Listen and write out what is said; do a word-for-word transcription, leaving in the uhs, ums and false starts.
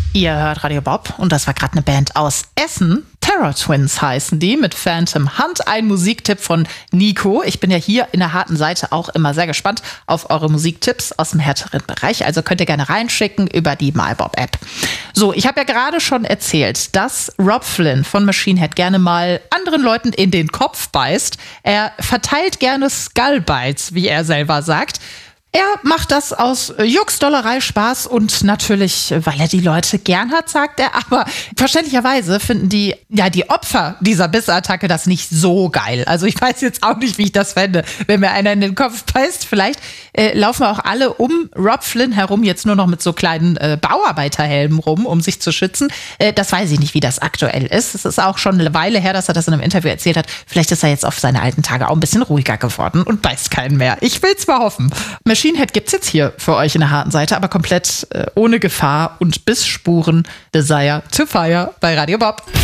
Ihr hört Radio Bob und das war gerade eine Band aus Essen. Terror Twins heißen die, mit Phantom Hunt. Ein Musiktipp von Nico. Ich bin ja hier in der harten Seite auch immer sehr gespannt auf eure Musiktipps aus dem härteren Bereich. Also könnt ihr gerne reinschicken über die MyBob-App. So, ich habe ja gerade schon erzählt, dass Rob Flynn von Machine Head gerne mal anderen Leuten in den Kopf beißt. Er verteilt gerne Skullbites, wie er selber sagt. Er macht das aus Jux, Dollerei, Spaß und natürlich, weil er die Leute gern hat, sagt er. Aber verständlicherweise finden die, ja, die Opfer dieser Bissattacke das nicht so geil. Also ich weiß jetzt auch nicht, wie ich das fände, wenn mir einer in den Kopf beißt. Vielleicht äh, laufen auch alle um Rob Flynn herum jetzt nur noch mit so kleinen äh, Bauarbeiterhelmen rum, um sich zu schützen. Äh, das weiß ich nicht, wie das aktuell ist. Es ist auch schon eine Weile her, dass er das in einem Interview erzählt hat. Vielleicht ist er jetzt auf seine alten Tage auch ein bisschen ruhiger geworden und beißt keinen mehr. Ich will's mal hoffen. Machine Head gibt's jetzt hier für euch in der harten Seite, aber komplett äh, ohne Gefahr und Bissspuren. Desire to Fire bei Radio Bob.